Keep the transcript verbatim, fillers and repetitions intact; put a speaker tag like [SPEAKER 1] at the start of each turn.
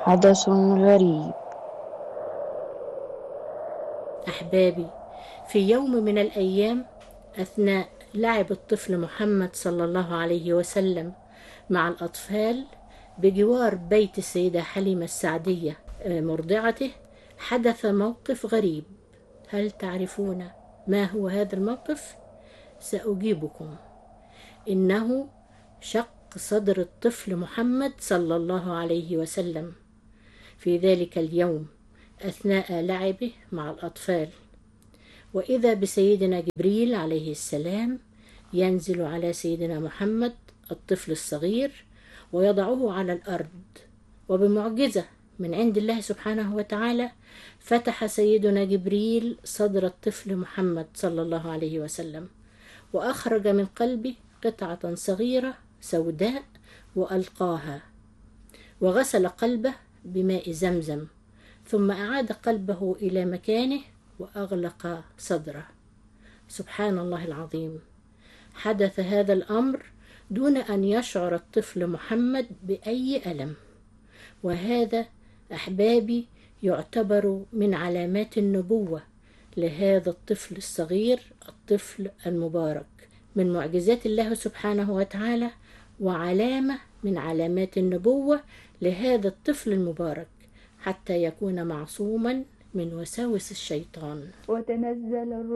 [SPEAKER 1] حدث غريب.
[SPEAKER 2] أحبابي، في يوم من الأيام أثناء لعب الطفل محمد صلى الله عليه وسلم مع الأطفال بجوار بيت السيدة حليمة السعدية مرضعته، حدث موقف غريب. هل تعرفون ما هو هذا الموقف؟ سأجيبكم. إنه شق صدر الطفل محمد صلى الله عليه وسلم في ذلك اليوم أثناء لعبه مع الأطفال، وإذا بسيدنا جبريل عليه السلام ينزل على سيدنا محمد الطفل الصغير ويضعه على الأرض، وبمعجزة من عند الله سبحانه وتعالى فتح سيدنا جبريل صدر الطفل محمد صلى الله عليه وسلم، وأخرج من قلبه قطعة صغيرة سوداء وألقاها، وغسل قلبه بماء زمزم، ثم أعاد قلبه إلى مكانه وأغلق صدره. سبحان الله العظيم، حدث هذا الأمر دون أن يشعر الطفل محمد بأي ألم، وهذا أحبابي يعتبر من علامات النبوة لهذا الطفل الصغير، الطفل المبارك، من معجزات الله سبحانه وتعالى، وعلامة من علامات النبوة لهذا الطفل المبارك حتى يكون معصوما من وساوس الشيطان.
[SPEAKER 3] وتنزل الروح